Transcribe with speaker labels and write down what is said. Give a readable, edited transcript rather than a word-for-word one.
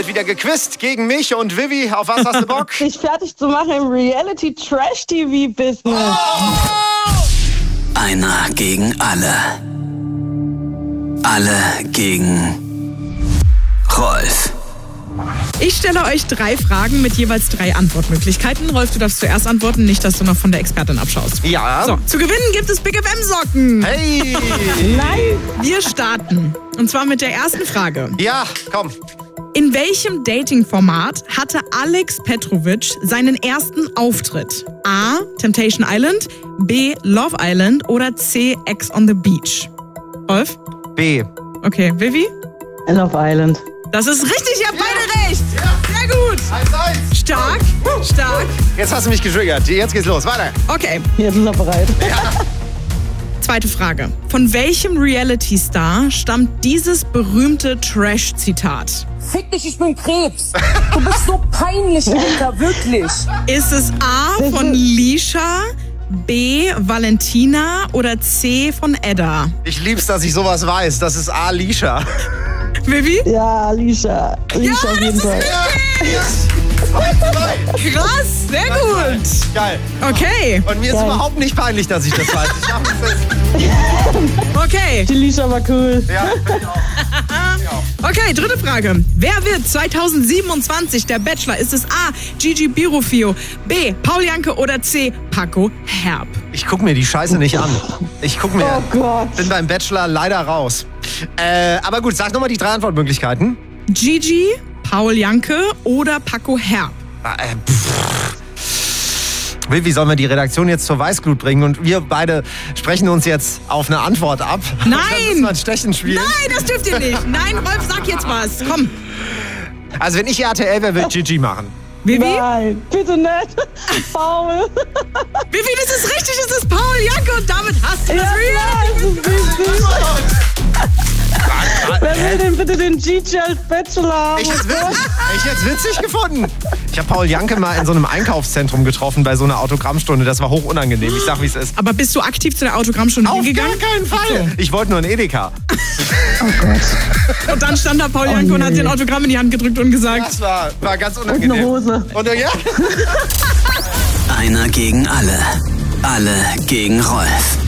Speaker 1: wird wieder gequizt gegen mich und Vivi. Auf was hast du Bock?
Speaker 2: Dich fertig zu machen im Reality-Trash-TV-Business.
Speaker 3: Einer gegen alle. Alle gegen Rolf.
Speaker 4: Ich stelle euch 3 Fragen mit jeweils 3 Antwortmöglichkeiten. Rolf, du darfst zuerst antworten, nicht, dass du noch von der Expertin abschaust.
Speaker 1: Ja.
Speaker 4: So, zu gewinnen gibt es Big FM Socken.
Speaker 1: Hey.
Speaker 2: Nein.
Speaker 4: Wir starten. Und zwar mit der ersten Frage.
Speaker 1: Ja, komm.
Speaker 4: In welchem Dating-Format hatte Alex Petrovic seinen ersten Auftritt? A. Temptation Island, B. Love Island oder C. Ex on the Beach? Rolf?
Speaker 1: B.
Speaker 4: Okay, Vivi?
Speaker 2: Love Island.
Speaker 4: Das ist richtig, ihr habt beide recht. Sehr gut.
Speaker 1: 1-1.
Speaker 4: Stark, stark.
Speaker 1: Jetzt hast du mich getriggert. Jetzt geht's los. Weiter.
Speaker 4: Okay,
Speaker 2: Jetzt ist er bereit.
Speaker 4: zweite Frage. Von welchem Reality-Star stammt dieses berühmte Trash-Zitat?
Speaker 5: Fick dich, ich bin Krebs. Du bist so peinlich, Alter, wirklich.
Speaker 4: Ist es A von Lisha, B Valentina oder C von Edda?
Speaker 1: Ich lieb's, dass ich sowas weiß. Das ist Alicia.
Speaker 4: Vivi?
Speaker 2: Ja, Alicia. Alicia auf jeden Fall.
Speaker 4: Krass, sehr gut.
Speaker 1: Geil.
Speaker 4: Okay,
Speaker 1: Und mir ist
Speaker 2: Geil.
Speaker 1: überhaupt nicht peinlich, dass ich das weiß. Ich schaff das.
Speaker 4: okay.
Speaker 2: Die Alicia war cool.
Speaker 1: Ja, bin ich auch.
Speaker 4: Okay, dritte Frage. Wer wird 2027 der Bachelor? Ist es A. Gigi Birofio, B. Paul Janke oder C. Paco Herb?
Speaker 1: Ich guck mir die Scheiße nicht an. Ich guck mir.
Speaker 2: Oh Gott.
Speaker 1: Bin beim Bachelor leider raus. Aber gut, sag nochmal die 3 Antwortmöglichkeiten.
Speaker 4: Gigi, Paul Janke oder Paco Herb?
Speaker 1: Wie sollen wir die Redaktion jetzt zur Weißglut bringen? Und wir beide sprechen uns jetzt auf eine Antwort ab.
Speaker 4: Nein!
Speaker 1: Dann müssen wir ein Stechen spielen.
Speaker 4: Nein, das dürft ihr nicht. Nein, Rolf, sag jetzt was. Komm.
Speaker 1: Also wenn ich RTL wäre, würde ich Gigi machen.
Speaker 4: Vivi?
Speaker 2: Nein, bitte nicht. Paul.
Speaker 4: Vivi, das ist richtig, es ist Paul Janke und damit hast du das
Speaker 2: Ja,
Speaker 4: Reality.
Speaker 2: das ist wichtig. Wer will denn bitte den Gigi als Bachelor haben?
Speaker 1: Ich jetzt witzig gefunden. Ich habe Paul Janke mal in so einem Einkaufszentrum getroffen bei so einer Autogrammstunde. Das war hoch unangenehm. Ich sag, wie es ist.
Speaker 4: Aber bist du aktiv zu der Autogrammstunde
Speaker 1: Auf gar
Speaker 4: hingegangen?
Speaker 1: keinen Fall. Ich wollte nur in Edeka.
Speaker 2: Oh Gott.
Speaker 4: Und dann stand da Paul Janke und hat
Speaker 2: nee.
Speaker 4: dir ein Autogramm in die Hand gedrückt und gesagt,
Speaker 1: Das war ganz
Speaker 2: Und
Speaker 1: unangenehm.
Speaker 2: eine Hose.
Speaker 1: Und ja.
Speaker 3: Einer gegen alle. Alle gegen Rolf.